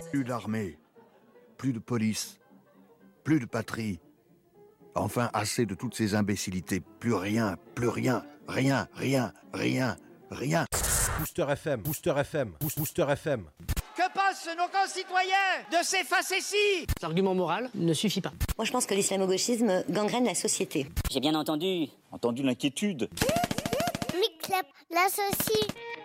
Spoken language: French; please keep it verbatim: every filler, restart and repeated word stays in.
Plus d'armée, plus de police, plus de patrie. Enfin, assez de toutes ces imbécilités. Plus rien, plus rien, rien, rien, rien, rien. Booster F M, Booster F M, Booster F M. Que pensent nos concitoyens de ces facéties ? L'argument moral ne suffit pas. Moi, je pense que l'islamo-gauchisme gangrène la société. J'ai bien entendu. Entendu l'inquiétude. Mick Clap, l'associe.